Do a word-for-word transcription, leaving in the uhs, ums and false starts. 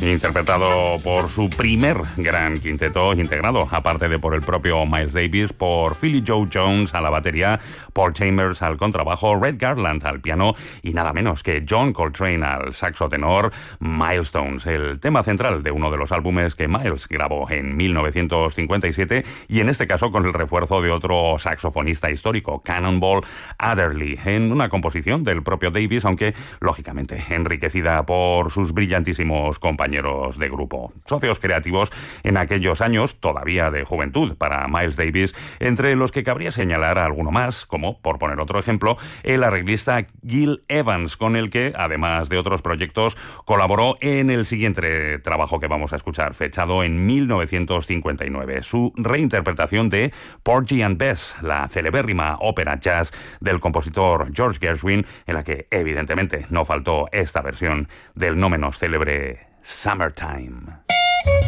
interpretado por su primer gran quinteto, integrado, aparte de por el propio Miles Davis, por Philly Joe Jones a la batería, Paul Chambers al contrabajo, Red Garland al piano y nada menos que John Coltrane al saxo tenor. Milestones, el tema central de uno de los álbumes que Miles grabó en mil novecientos cincuenta y siete, y en este caso con el refuerzo de otro saxofonista histórico, Cannonball Adderley, en una composición del propio Davis, aunque lógicamente enriquecida por sus brillantísimos compañeros de grupo. Socios creativos en aquellos años, todavía de juventud para Miles Davis, entre los que cabría señalar a alguno más, como, por poner otro ejemplo, el arreglista Gil Evans, con el que, además de otros proyectos, colaboró en el siguiente trabajo que vamos a escuchar, fechado en mil novecientos cincuenta y nueve, su reinterpretación de Porgy and Bess, la celebérrima ópera jazz del compositor George Gershwin, en la que evidentemente no faltó esta versión del no menos célebre Summertime.